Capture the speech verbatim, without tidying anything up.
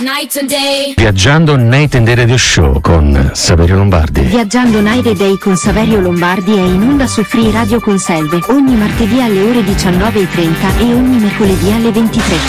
Night and day. Viaggiando Night and Day Radio Show con Saverio Lombardi. Viaggiando Night and Day con Saverio Lombardi è in onda su Free Radio Conselve ogni martedì alle ore diciannove e trenta e ogni mercoledì alle ventitré.